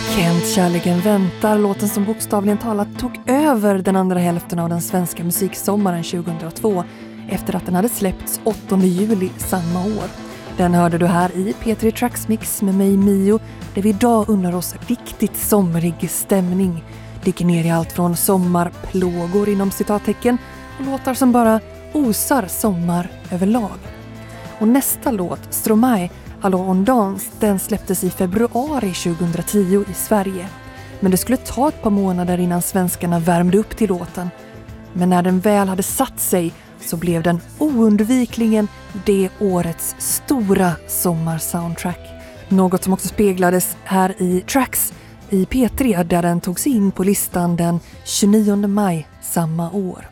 Kent, kärleken väntar, låten som bokstavligen talat tog över den andra hälften av den svenska musiksommaren 2002 efter att den hade släppts 8 juli samma år. Den hörde du här i P3 Tracks Mix med mig Mio, där vi idag unnar oss riktigt somrig stämning. Dyker ner i allt från sommarplågor inom citattecken och låtar som bara osar sommar överlag. Och nästa låt, Stromae, Allons on danse, den släpptes i februari 2010 i Sverige. Men det skulle ta ett par månader innan svenskarna värmde upp till låten. Men när den väl hade satt sig så blev den oundvikligen det årets stora sommarsoundtrack. Något som också speglades här i Tracks i P3 där den togs in på listan den 29 maj samma år.